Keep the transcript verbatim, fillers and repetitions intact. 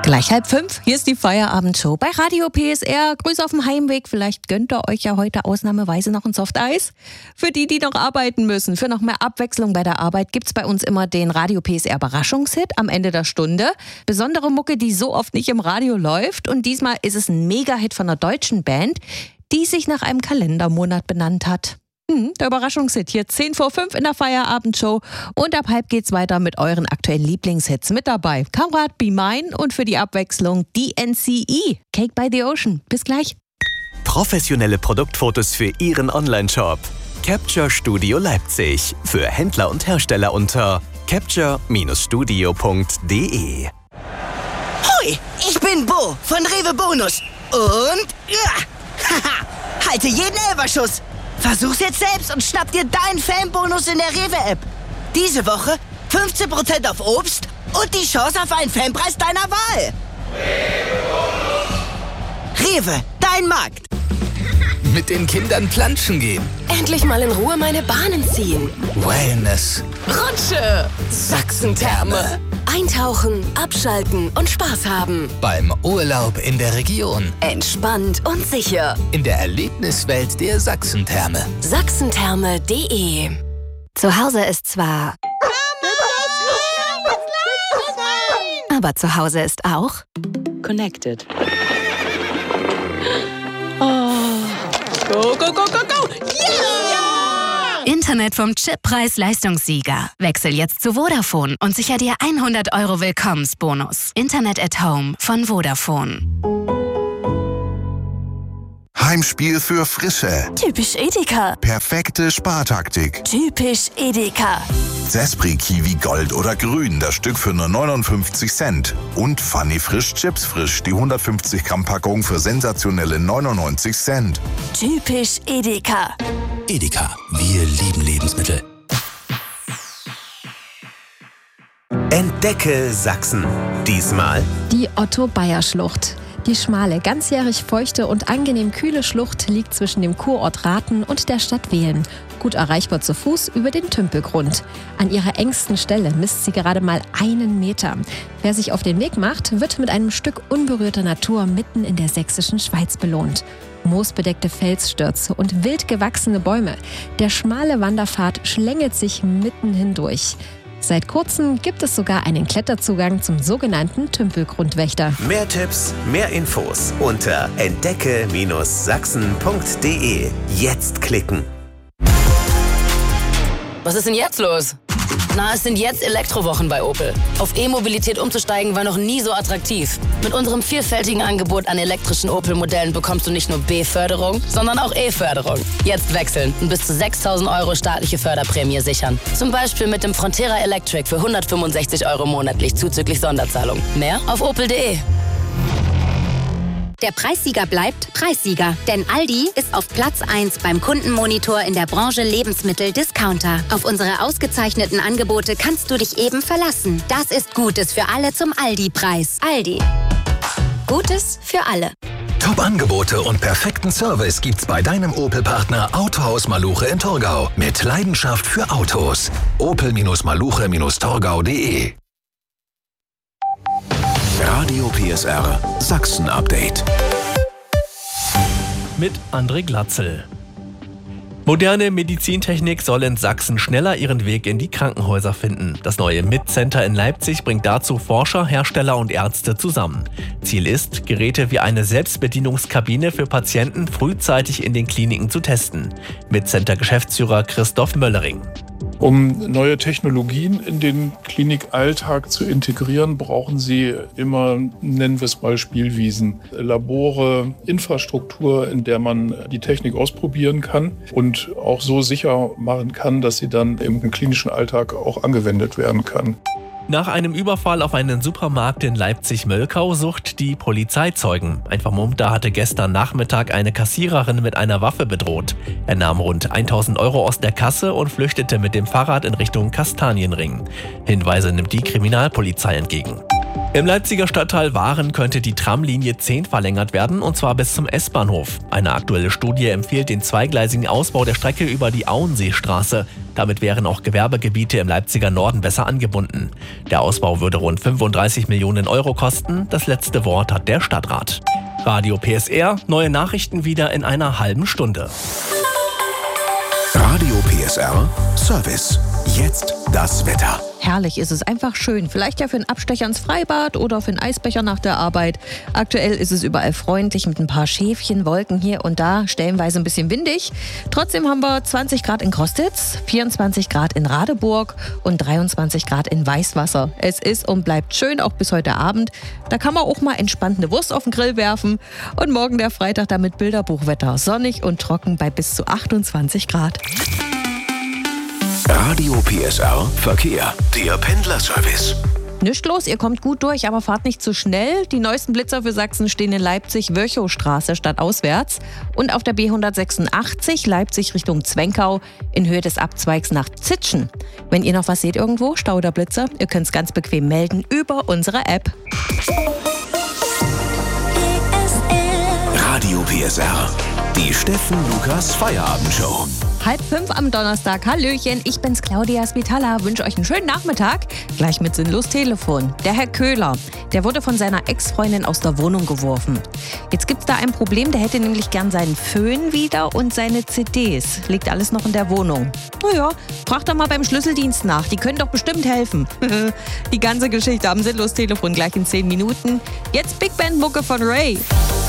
Gleich halb fünf, hier ist die Feierabendshow bei Radio P S R. Grüße auf dem Heimweg, vielleicht gönnt ihr euch ja heute ausnahmsweise noch ein Softeis. Für die, die noch arbeiten müssen, für noch mehr Abwechslung bei der Arbeit gibt's bei uns immer den Radio P S R Überraschungshit am Ende der Stunde. Besondere Mucke, die so oft nicht im Radio läuft, und diesmal ist es ein Mega-Hit von einer deutschen Band, die sich nach einem Kalendermonat benannt hat. Hm, der Überraschungshit hier zehn vor fünf in der Feierabendshow, und ab halb geht's weiter mit euren aktuellen Lieblingshits. Mit dabei Kamerad Be Mine und für die Abwechslung D N C E, Cake by the Ocean. Bis gleich. Professionelle Produktfotos für Ihren Onlineshop. Capture Studio Leipzig. Für Händler und Hersteller unter capture Studio punkt de. Hoi, ich bin Bo von Rewe Bonus. Und ja, haha, halte jeden Elferschuss. Versuch's jetzt selbst und schnapp dir deinen Fanbonus in der Rewe-App. Diese Woche fünfzehn Prozent auf Obst und die Chance auf einen Fanpreis deiner Wahl. Rewe, dein Markt. Mit den Kindern planschen gehen. Endlich mal in Ruhe meine Bahnen ziehen. Wellness. Rutsche. Sachsen-Therme. Eintauchen, abschalten und Spaß haben. Beim Urlaub in der Region. Entspannt und sicher. In der Erlebniswelt der Sachsen-Therme. Sachsentherme punkt de. Zu Hause ist zwar... Aber zu Hause ist auch... Connected. Oh. Go, go, go, go, go! Yeah! Internet vom Chip-Preis-Leistungssieger. Wechsel jetzt zu Vodafone und sicher dir hundert Euro Willkommensbonus. Internet at Home von Vodafone. Heimspiel für Frische. Typisch Edeka. Perfekte Spartaktik. Typisch Edeka. Zespri Kiwi Gold oder Grün, das Stück für nur neunundfünfzig Cent. Und Funny Frisch Chips Frisch, die hundertfünfzig Gramm Packung für sensationelle neunundneunzig Cent. Typisch Edeka. Edeka, wir lieben Lebensmittel. Entdecke Sachsen. Diesmal die Otto-Bayer-Schlucht. Die schmale, ganzjährig feuchte und angenehm kühle Schlucht liegt zwischen dem Kurort Rathen und der Stadt Wehlen. Gut erreichbar zu Fuß über den Tümpelgrund. An ihrer engsten Stelle misst sie gerade mal einen Meter. Wer sich auf den Weg macht, wird mit einem Stück unberührter Natur mitten in der sächsischen Schweiz belohnt. Moosbedeckte Felsstürze und wild gewachsene Bäume. Der schmale Wanderpfad schlängelt sich mitten hindurch. Seit kurzem gibt es sogar einen Kletterzugang zum sogenannten Tümpelgrundwächter. mehr Tipps, mehr Infos unter entdecke Sachsen punkt de. Jetzt klicken. Was ist denn jetzt los? Na, es sind jetzt Elektrowochen bei Opel. Auf E-Mobilität umzusteigen war noch nie so attraktiv. Mit unserem vielfältigen Angebot an elektrischen Opel-Modellen bekommst du nicht nur B-Förderung, sondern auch E-Förderung. Jetzt wechseln und bis zu sechstausend Euro staatliche Förderprämie sichern. Zum Beispiel mit dem Frontera Electric für hundertfünfundsechzig Euro monatlich zuzüglich Sonderzahlung. Mehr auf opel punkt de. Der Preissieger bleibt Preissieger, denn Aldi ist auf Platz eins beim Kundenmonitor in der Branche Lebensmittel-Discounter. Auf unsere ausgezeichneten Angebote kannst du dich eben verlassen. Das ist Gutes für alle zum Aldi-Preis. Aldi. Gutes für alle. Top-Angebote und perfekten Service gibt's bei deinem Opel-Partner Autohaus Maluche in Torgau. Mit Leidenschaft für Autos. opel Maluche Torgau punkt de. Radio P S R Sachsen Update. Mit André Glatzel. Moderne Medizintechnik soll in Sachsen schneller ihren Weg in die Krankenhäuser finden. Das neue M I T-Center in Leipzig bringt dazu Forscher, Hersteller und Ärzte zusammen. Ziel ist, Geräte wie eine Selbstbedienungskabine für Patienten frühzeitig in den Kliniken zu testen. M I T-Center-Geschäftsführer Christoph Möllering. Um neue Technologien in den Klinikalltag zu integrieren, brauchen Sie immer, nennen wir es mal, Spielwiesen, Labore, Infrastruktur, in der man die Technik ausprobieren kann und auch so sicher machen kann, dass sie dann im klinischen Alltag auch angewendet werden kann. Nach einem Überfall auf einen Supermarkt in Leipzig-Möllkau sucht die Polizei Zeugen. Ein Vermummter hatte gestern Nachmittag eine Kassiererin mit einer Waffe bedroht. Er nahm rund tausend Euro aus der Kasse und flüchtete mit dem Fahrrad in Richtung Kastanienring. Hinweise nimmt die Kriminalpolizei entgegen. Im Leipziger Stadtteil Waren könnte die Tramlinie zehn verlängert werden, und zwar bis zum S-Bahnhof. Eine aktuelle Studie empfiehlt den zweigleisigen Ausbau der Strecke über die Auenseestraße. Damit wären auch Gewerbegebiete im Leipziger Norden besser angebunden. Der Ausbau würde rund fünfunddreißig Millionen Euro kosten. Das letzte Wort hat der Stadtrat. Radio P S R, neue Nachrichten wieder in einer halben Stunde. Radio P S R Service. Jetzt das Wetter. Herrlich ist es, einfach schön. Vielleicht ja für einen Abstecher ins Freibad oder für einen Eisbecher nach der Arbeit. Aktuell ist es überall freundlich mit ein paar Schäfchen, Wolken hier und da, stellenweise ein bisschen windig. Trotzdem haben wir zwanzig Grad in Krostitz, vierundzwanzig Grad in Radeburg und dreiundzwanzig Grad in Weißwasser. Es ist und bleibt schön, auch bis heute Abend. Da kann man auch mal entspannt eine Wurst auf den Grill werfen. Und morgen der Freitag dann mit Bilderbuchwetter. Sonnig und trocken bei bis zu achtundzwanzig Grad. Radio P S R Verkehr, der Pendlerservice. Nicht los, ihr kommt gut durch, aber fahrt nicht zu schnell. Die neuesten Blitzer für Sachsen stehen in Leipzig-Wörchowstraße stadtauswärts und auf der B hundertsechsundachtzig Leipzig Richtung Zwenkau in Höhe des Abzweigs nach Zitschen. Wenn ihr noch was seht irgendwo, Stau oder Blitzer, ihr könnt es ganz bequem melden über unsere App. Radio P S R, die Steffen Lukas Feierabendshow. Halb fünf am Donnerstag. Hallöchen, ich bin's Claudia Spitala. Wünsche euch einen schönen Nachmittag. Gleich mit Sinnlos Telefon. Der Herr Köhler, der wurde von seiner Ex-Freundin aus der Wohnung geworfen. Jetzt gibt's da ein Problem, der hätte nämlich gern seinen Föhn wieder und seine C Ds. Liegt alles noch in der Wohnung. Naja, fragt doch mal beim Schlüsseldienst nach. Die können doch bestimmt helfen. Die ganze Geschichte am Sinnlos Telefon gleich in zehn Minuten. Jetzt Big Band Mucke von Ray.